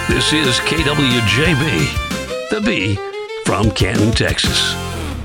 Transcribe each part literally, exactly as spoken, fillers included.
This is K W J B, the B from Canton, Texas.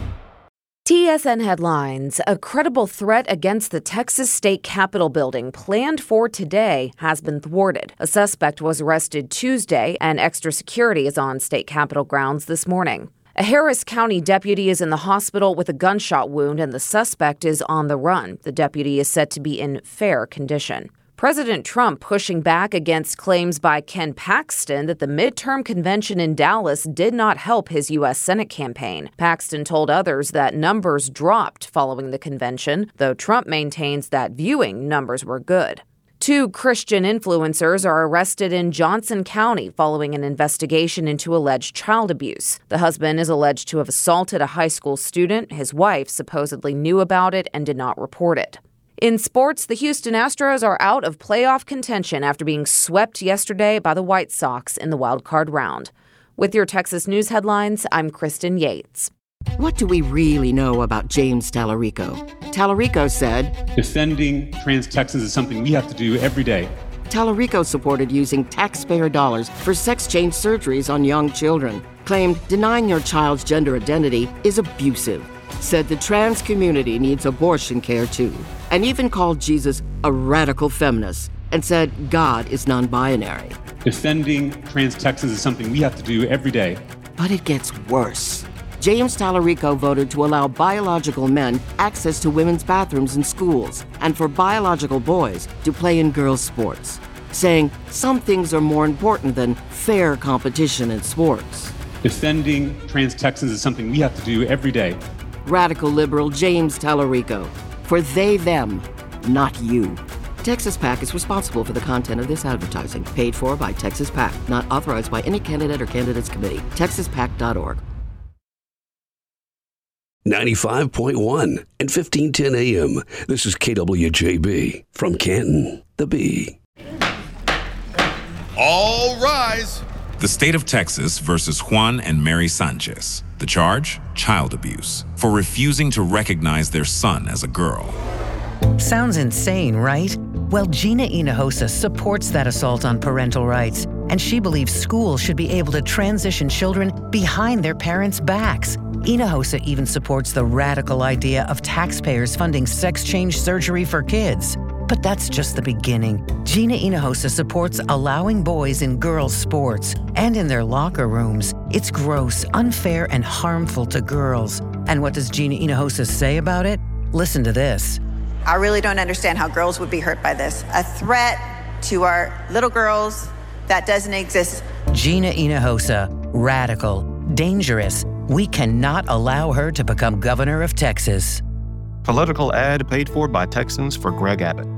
T S N headlines. A credible threat against the Texas State Capitol building planned for today has been thwarted. A suspect was arrested Tuesday, and extra security is on State Capitol grounds this morning. A Harris County deputy is in the hospital with a gunshot wound, and the suspect is on the run. The deputy is said to be in fair condition. President Trump pushing back against claims by Ken Paxton that the midterm convention in Dallas did not help his U S Senate campaign. Paxton told others that numbers dropped following the convention, though Trump maintains that viewing numbers were good. Two Christian influencers are arrested in Johnson County following an investigation into alleged child abuse. The husband is alleged to have assaulted a high school student. His wife supposedly knew about it and did not report it. In sports, the Houston Astros are out of playoff contention after being swept yesterday by the White Sox in the wild card round. With your Texas news headlines, I'm Kristen Yates. What do we really know about James Tallarico? Tallarico said, "Defending trans Texans is something we have to do every day." Tallarico supported using taxpayer dollars for sex change surgeries on young children. Claimed denying your child's gender identity is abusive. Said the trans community needs abortion care too. And even called Jesus a radical feminist and said God is non-binary. Defending trans Texans is something we have to do every day. But it gets worse. James Tallarico voted to allow biological men access to women's bathrooms in schools and for biological boys to play in girls' sports, saying some things are more important than fair competition in sports. Defending trans Texans is something we have to do every day. Radical liberal James Tallarico. For they, them, not you. Texas PAC is responsible for the content of this advertising. Paid for by Texas PAC. Not authorized by any candidate or candidates committee. texas pac dot org. ninety-five point one and fifteen ten A M. This is K W J B from Canton, the B. All rise. The state of Texas versus Juan and Mary Sanchez. The charge? Child abuse. For refusing to recognize their son as a girl. Sounds insane, right? Well, Gina Hinojosa supports that assault on parental rights, and she believes schools should be able to transition children behind their parents' backs. Hinojosa even supports the radical idea of taxpayers funding sex change surgery for kids. But that's just the beginning. Gina Hinojosa supports allowing boys in girls' sports and in their locker rooms. It's gross, unfair, and harmful to girls. And what does Gina Hinojosa say about it? Listen to this. I really don't understand how girls would be hurt by this. A threat to our little girls that doesn't exist. Gina Hinojosa, radical, dangerous. We cannot allow her to become governor of Texas. Political ad paid for by Texans for Greg Abbott.